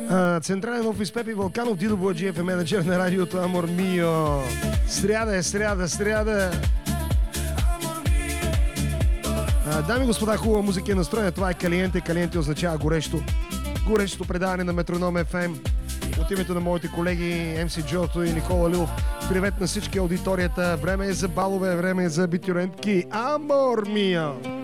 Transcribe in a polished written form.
Централен офис Пепи Вълканов, Дидо Бояджиев е менеджер на радиото Амор Мио. Сряда. Дами и господа, хубава музика е настроена. Това е Калиенте. Калиенте означава горещо. Горещото предаване на Метроном FM. От името на моите колеги МС Джото и Никола Лилов. Привет на всички аудиторията. Време е за балове, време е за абитюрентки. Амор Мио!